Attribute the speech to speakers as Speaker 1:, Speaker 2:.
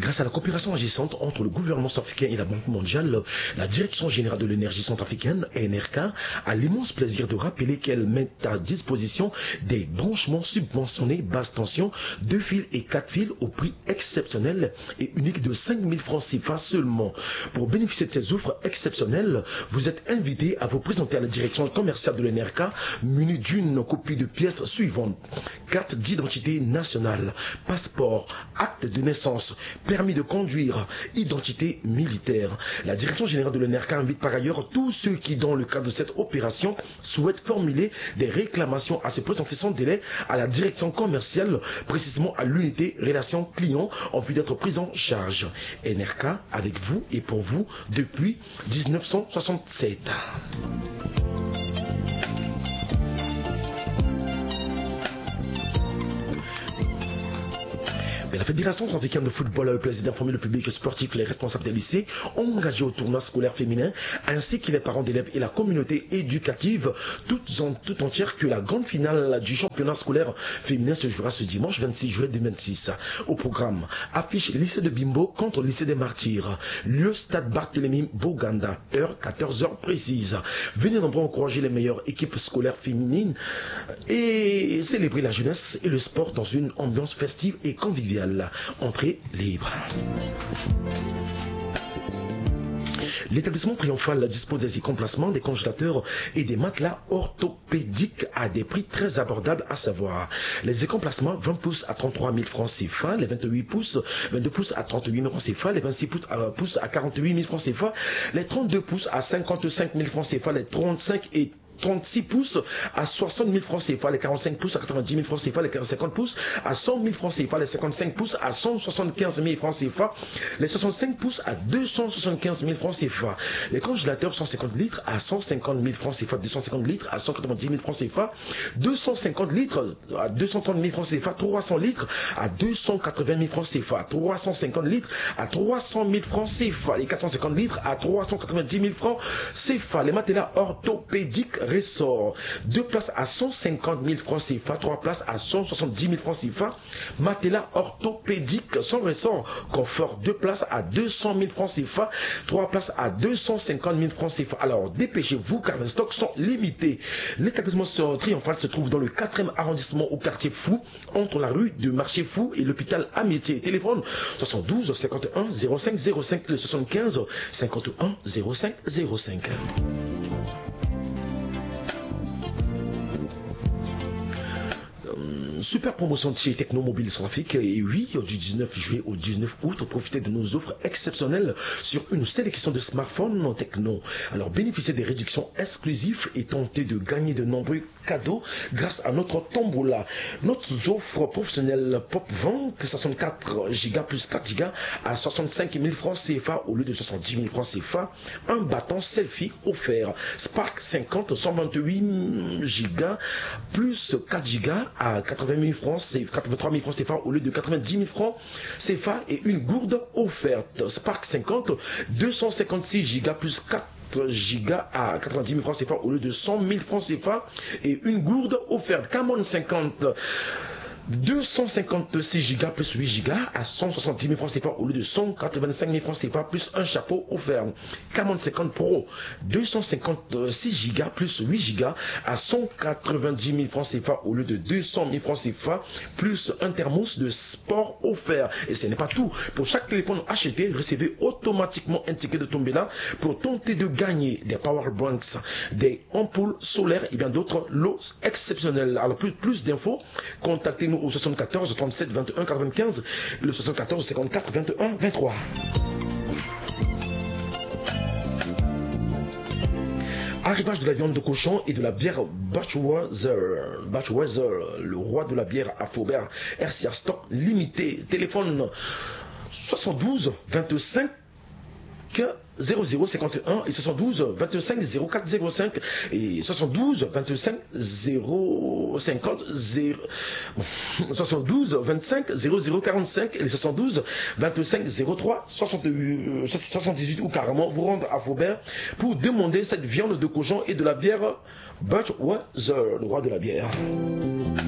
Speaker 1: Grâce à la coopération agissante entre le gouvernement centrafricain et la Banque mondiale, la Direction générale de l'énergie centrafricaine, NRK, a l'immense plaisir de rappeler qu'elle met à disposition des branchements subventionnés basse tension, 2 fils et 4 fils au prix exceptionnel et unique de 5 000 francs CFA seulement. Pour bénéficier de ces offres exceptionnelles, vous êtes invité à vous présenter à la direction commerciale de l'NRK muni d'une copie de pièces suivantes: carte d'identité nationale, passeport, acte de naissance, permis de conduire, identité militaire. La direction générale de l'NRK invite par ailleurs tous ceux qui, dans le cadre de cette opération, souhaitent formuler des réclamations à se présenter sans délai à la direction commerciale, précisément à l'unité relations clients, en vue d'être pris en charge. NRK avec vous et pour vous depuis 1967. Mais la Fédération centrafricaine de football a le plaisir d'informer le public sportif, les responsables des lycées engagés au tournoi scolaire féminin, ainsi que les parents d'élèves et la communauté éducative tout entière que la grande finale du championnat scolaire féminin se jouera ce dimanche 26 juillet 2026. Au programme, affiche lycée de Bimbo contre lycée des Martyrs. Lieu stade Barthélemy Boganda. Heure 14h précise. Venez nombreux encourager les meilleures équipes scolaires féminines et célébrer la jeunesse et le sport dans une ambiance festive et conviviale. Entrée libre. L'établissement Triomphal dispose des complacements, des congélateurs et des matelas orthopédiques à des prix très abordables, à savoir les écomplacements 20 pouces à 33 000 francs CFA, les 28 pouces, 22 pouces à 38 000 francs CFA, les 26 pouces à 48 000 francs CFA, les 32 pouces à 55 000 francs CFA, les 35 et 36 pouces à 60 000 francs CFA, les 45 pouces à 90 000 francs CFA, les 50 pouces à 100 000 francs CFA, les 55 pouces à 175 000 francs CFA, les 65 pouces à 275 000 francs CFA, les congélateurs 150 litres à 150 000 francs CFA, 250 litres à 190 000 francs CFA, 250 litres à 230 000 francs CFA, 300 litres à 280 000 francs CFA, 350 litres à 300 000 francs CFA, les 450 litres à 390 000 francs CFA, les matelas orthopédiques ressort, 2 places à 150 000 francs CFA, 3 places à 170 000 francs CFA, matelas orthopédiques sans ressort, confort, 2 places à 200 000 francs CFA, 3 places à 250 000 francs CFA. Alors dépêchez-vous car les stocks sont limités. L'établissement Triomphal se trouve dans le 4e arrondissement au quartier Fou, entre la rue de Marché Fou et l'hôpital Amitié. Téléphone 72 51 05 05 et 75 51 05 05. Super promotion de chez Technomobile Centrafrique, et oui, du 19 juillet au 19 août, profitez de nos offres exceptionnelles sur une sélection de smartphones Techno. Alors bénéficiez des réductions exclusives et tentez de gagner de nombreux cadeaux grâce à notre tombola. Notre offre professionnelle Pop 20, 64 Go plus 4 Go à 65 000 francs CFA au lieu de 70 000 francs CFA. Un bâton selfie offert. Spark 50, 128 Go plus 4 Go à 83 000 francs CFA au lieu de 90 000 francs CFA et une gourde offerte. Spark 50, 256 Go plus 4 Go à 90 000 francs CFA au lieu de 100 000 francs CFA et une gourde offerte. Camon 50, 256 Go plus 8 Go à 170 000 francs CFA au lieu de 185 000 francs CFA plus un chapeau offert. Camon 50 Pro, 256 Go plus 8 Go à 190 000 francs CFA au lieu de 200 000 francs CFA plus un thermos de sport offert. Et ce n'est pas tout. Pour chaque téléphone acheté, recevez automatiquement un ticket de Tombela pour tenter de gagner des power banks, des ampoules solaires et bien d'autres lots exceptionnels. Alors plus d'infos, contactez-nous au 74 37 21 95, le 74 54 21 23. Arrivage de la viande de cochon et de la bière Batchweiser, le roi de la bière à Faubert, RCA stock limité. Téléphone 72 25 0051 et 72 25 04 05 et 72 25 050 72 25 0045 et les 72 25 03 78 ou carrément vous rendre à Faubert pour demander cette viande de cochon et de la bière Batchweiser, le roi de la bière.